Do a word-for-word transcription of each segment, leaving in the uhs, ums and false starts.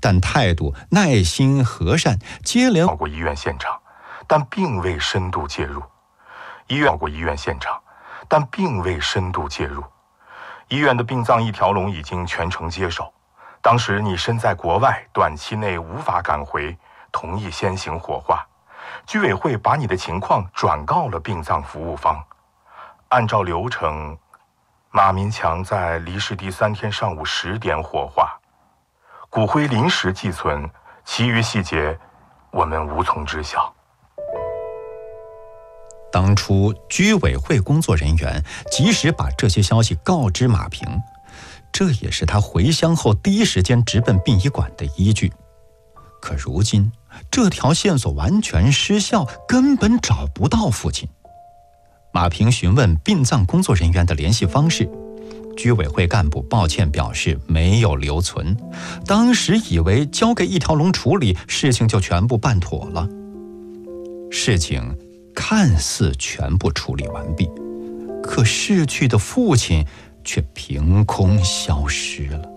但态度耐心和善，接连到过医院现场，但并未深度介入。医院到过医院现场，但并未深度介入。医院的殡葬一条龙已经全程接手。当时你身在国外，短期内无法赶回，同意先行火化。居委会把你的情况转告了殡葬服务方。按照流程，马民强在离世第三天上午十点火化，骨灰临时寄存，其余细节我们无从知晓。 当初居委会工作人员及时把这些消息告知马平，这也是他回乡后第一时间直奔殡仪馆的依据。可如今这条线索完全失效，根本找不到父亲。马平询问殡葬工作人员的联系方式，居委会干部抱歉表示没有留存，当时以为交给一条龙处理，事情就全部办妥了。事情看似全部处理完毕，可逝去的父亲却凭空消失了。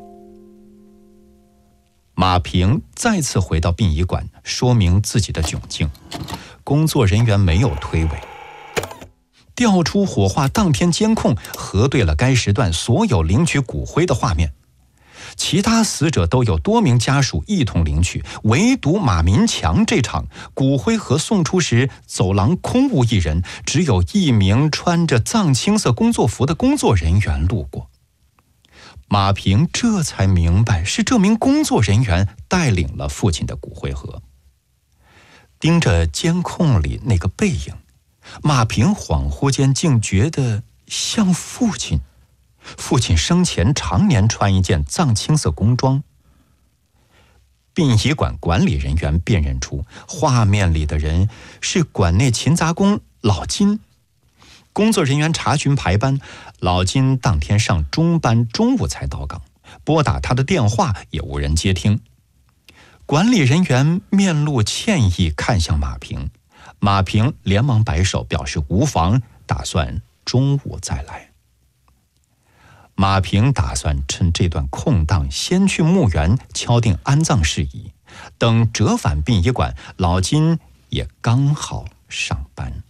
马平再次回到殡仪馆，说明自己的窘境，工作人员没有推诿，调出火化当天监控，核对了该时段所有领取骨灰的画面。其他死者都有多名家属一同领取，唯独马民强这场骨灰盒送出时，走廊空无一人，只有一名穿着藏青色工作服的工作人员路过。马平这才明白，是这名工作人员带领了父亲的骨灰盒。盯着监控里那个背影，马平恍惚间竟觉得像父亲。父亲生前常年穿一件藏青色工装。殡仪馆管理人员辨认出画面里的人是馆内勤杂工老金。工作人员查询排班，老金当天上中班，中午才到岗，拨打他的电话也无人接听。管理人员面露歉意看向马平，马平连忙摆手表示无妨，打算中午再来。马平打算趁这段空档先去墓园敲定安葬事宜，等折返殡仪馆，老金也刚好上班。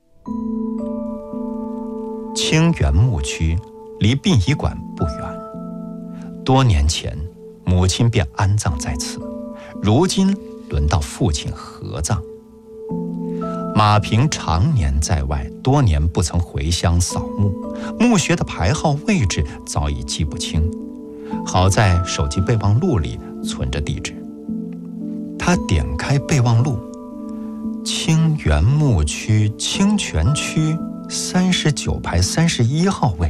清源墓区离殡仪馆不远，多年前母亲便安葬在此，如今轮到父亲合葬。马平常年在外，多年不曾回乡扫墓，墓穴的牌号位置早已记不清，好在手机备忘录里存着地址。他点开备忘录，清源墓区清泉区三十九排三十一号位。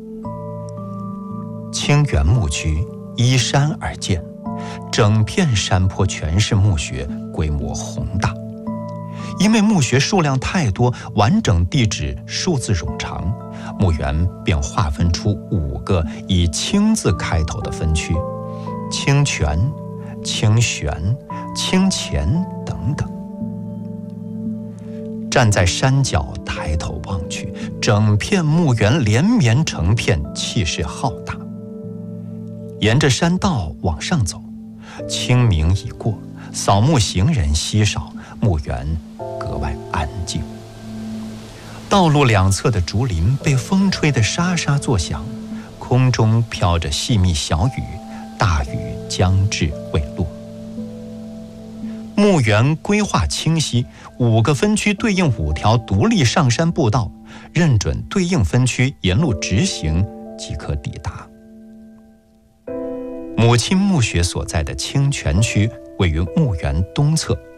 清源墓区依山而建，整片山坡全是墓穴，规模宏大。因为墓穴数量太多，完整地址数字冗长，墓园便划分出五个以清字开头的分区，清泉、清玄、清钱等等。站在山脚抬头望去，整片墓园连绵成片，气势浩大。沿着山道往上走，清明已过，扫墓行人稀少，墓园格外安静。道路两侧的竹林被风吹得沙沙作响，空中飘着细密小雨，大雨将至未落。墓园规划清晰，五个分区对应五条独立上山步道，认准对应分区沿路直行即可抵达。母亲墓穴所在的清泉区位于墓园东侧